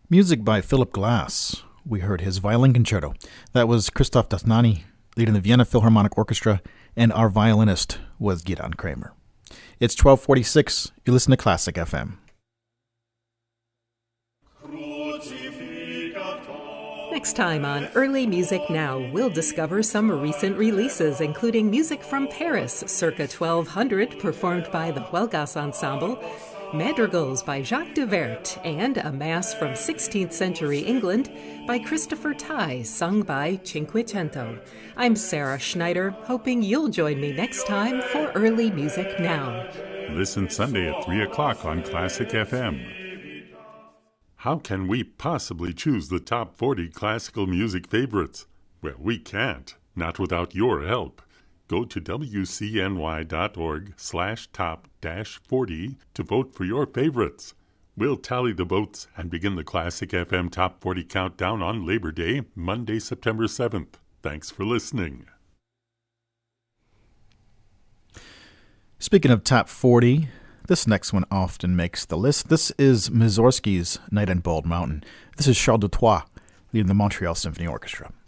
Music by Philip Glass. We heard his violin concerto. That was Christoph Dasnani leading the Vienna Philharmonic Orchestra, and our violinist was Gideon Kramer. It's 12:46. You listen to Classic FM. Next time on Early Music Now, we'll discover some recent releases, including music from Paris, circa 1200, performed by the Huelgas Ensemble, Madrigals by Jacques de Vert, and a mass from 16th century England by Christopher Tye, sung by Cinquecento. I'm Sarah Schneider, hoping you'll join me next time for Early Music Now. Listen Sunday at 3 o'clock on Classic FM. How can we possibly choose the top 40 classical music favorites? Well, we can't, not without your help. Go to wcny.org/top-40 to vote for your favorites. We'll tally the votes and begin the Classic FM Top 40 countdown on Labor Day, Monday, September 7th. Thanks for listening. Speaking of Top 40, this next one often makes the list. This is Mussorgsky's Night on Bald Mountain. This is Charles Dutoit leading the Montreal Symphony Orchestra.